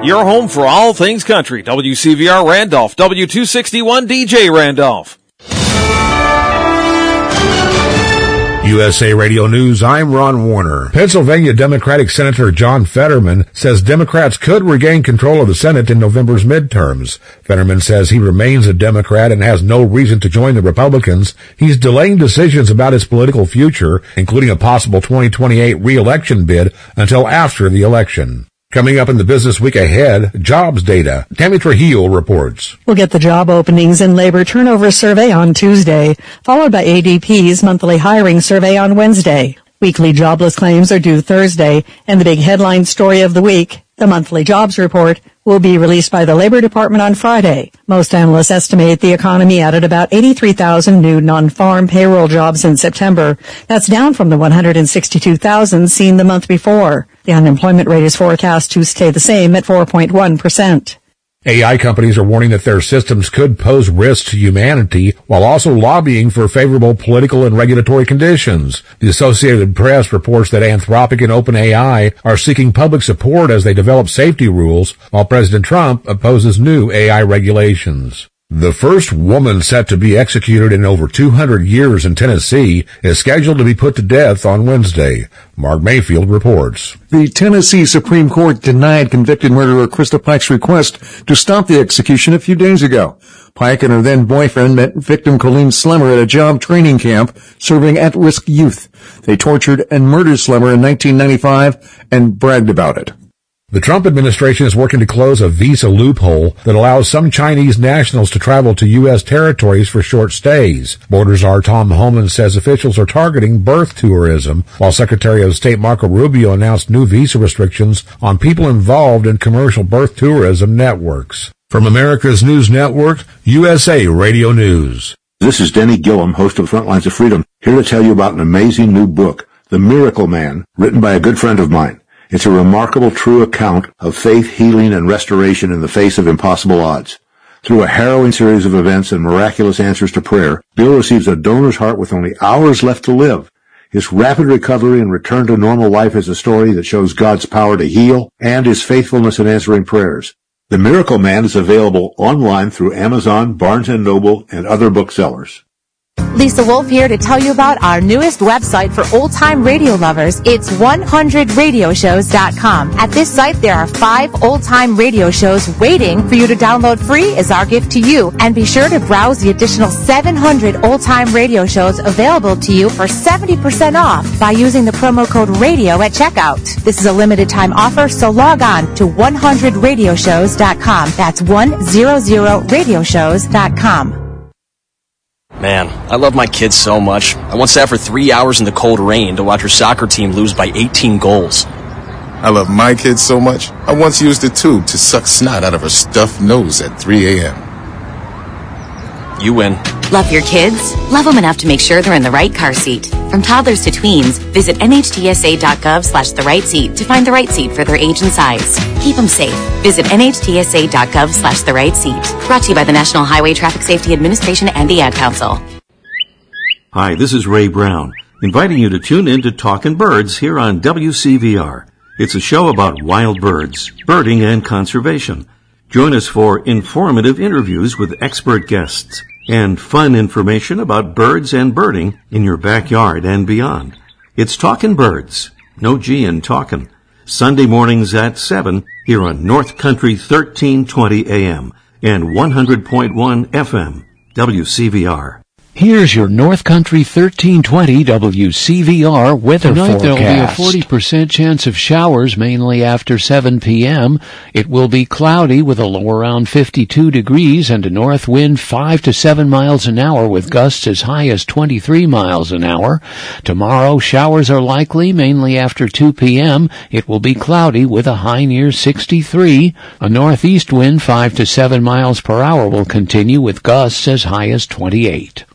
Your home for all things country. WCVR Randolph, W261 DJ Randolph. USA Radio News, I'm Ron Warner. Pennsylvania Democratic Senator John Fetterman says Democrats could regain control of the Senate in November's midterms. Fetterman says he remains a Democrat and has no reason to join the Republicans. He's delaying decisions about his political future, including a possible 2028 re-election bid, until after the election. Coming up in the business week ahead, jobs data. Tammy Trujillo reports. We'll get the job openings and labor turnover survey on Tuesday, followed by ADP's monthly hiring survey on Wednesday. Weekly jobless claims are due Thursday, and the big headline story of the week, the monthly jobs report, will be released by the Labor Department on Friday. Most analysts estimate the economy added about 83,000 new non-farm payroll jobs in September. That's down from the 162,000 seen the month before. The unemployment rate is forecast to stay the same at 4.1%. AI companies are warning that their systems could pose risks to humanity while also lobbying for favorable political and regulatory conditions. The Associated Press reports that Anthropic and OpenAI are seeking public support as they develop safety rules, while President Trump opposes new AI regulations. The first woman set to be executed in over 200 years in Tennessee is scheduled to be put to death on Wednesday. Mark Mayfield reports. The Tennessee Supreme Court denied convicted murderer Krista Pike's request to stop the execution a few days ago. Pike and her then-boyfriend met victim Colleen Slemmer at a job training camp serving at-risk youth. They tortured and murdered Slemmer in 1995 and bragged about it. The Trump administration is working to close a visa loophole that allows some Chinese nationals to travel to U.S. territories for short stays. Borders Czar Tom Homan says officials are targeting birth tourism, while Secretary of State Marco Rubio announced new visa restrictions on people involved in commercial birth tourism networks. From America's News Network, USA Radio News. This is Denny Gillum, host of Frontlines of Freedom, here to tell you about an amazing new book, The Miracle Man, written by a good friend of mine. It's a remarkable true account of faith, healing, and restoration in the face of impossible odds. Through a harrowing series of events and miraculous answers to prayer, Bill receives a donor's heart with only hours left to live. His rapid recovery and return to normal life is a story that shows God's power to heal and his faithfulness in answering prayers. The Miracle Man is available online through Amazon, Barnes & Noble, and other booksellers. Lisa Wolf here to tell you about our newest website for old-time radio lovers. It's 100radioshows.com. At this site, there are 5 old-time radio shows waiting for you to download free as our gift to you. And be sure to browse the additional 700 old-time radio shows available to you for 70% off by using the promo code RADIO at checkout. This is a limited-time offer, so log on to 100radioshows.com. That's 100radioshows.com. Man, I love my kids so much. I once sat for 3 hours in the cold rain to watch her soccer team lose by 18 goals. I love my kids so much, I once used a tube to suck snot out of her stuffed nose at 3 a.m. You win. Love your kids? Love them enough to make sure they're in the right car seat. From toddlers to tweens, visit nhtsa.gov/the-right-seat to find the right seat for their age and size. Keep them safe. Visit nhtsa.gov/the-right-seat. Brought to you by the National Highway Traffic Safety Administration and the Ad Council. Hi, this is Ray Brown, inviting you to tune in to Talkin' Birds here on WCVR. It's a show about wild birds, birding, and conservation. Join us for informative interviews with expert guests and fun information about birds and birding in your backyard and beyond. It's Talkin' Birds, no G in talkin'. Sunday mornings at 7 here on North Country 1320 AM and 100.1 FM, WCVR. Here's your North Country 1320 WCVR weather Tonight forecast. There will be a 40% chance of showers, mainly after 7 p.m. It will be cloudy with a low around 52 degrees and a north wind 5 to 7 miles an hour with gusts as high as 23 miles an hour. Tomorrow, showers are likely, mainly after 2 p.m. It will be cloudy with a high near 63. A northeast wind 5 to 7 miles per hour will continue with gusts as high as 28.